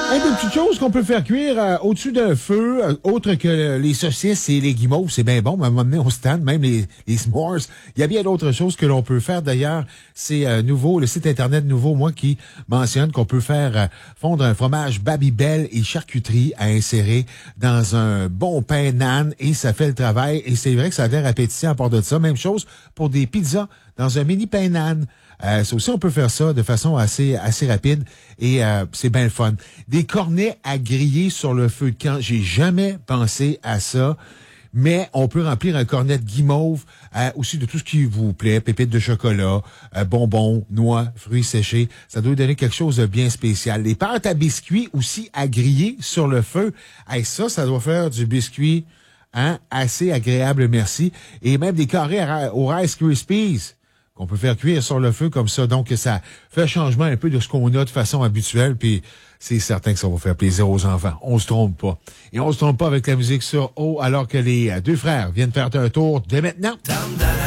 Hey, des petites choses qu'on peut faire cuire au-dessus d'un feu, autre que les saucisses et les guimauves, c'est bien bon, mais à un moment donné, on se tanne, même les s'mores. Il y a bien d'autres choses que l'on peut faire. D'ailleurs, c'est nouveau, le site Internet nouveau, moi, qui mentionne qu'on peut faire fondre un fromage Babybel et charcuterie à insérer dans un bon pain nan et ça fait le travail. Et c'est vrai que ça a l'air appétissant à part de ça. Même chose pour des pizzas dans un mini pain nan. Ça aussi, on peut faire ça de façon assez rapide et c'est bien le fun. Des cornets à griller sur le feu de camp. J'ai jamais pensé à ça, mais on peut remplir un cornet de guimauve aussi de tout ce qui vous plaît, pépites de chocolat, bonbons, noix, fruits séchés. Ça doit donner quelque chose de bien spécial. Les pâtes à biscuits aussi à griller sur le feu. Hey, ça doit faire du biscuit assez agréable, merci. Et même des carrés au Rice Krispies qu'on peut faire cuire sur le feu comme ça. Donc, ça fait un changement un peu de ce qu'on a de façon habituelle, puis c'est certain que ça va faire plaisir aux enfants. On se trompe pas. Et on se trompe pas avec la musique sur haut, alors que les deux frères viennent faire un tour dès maintenant.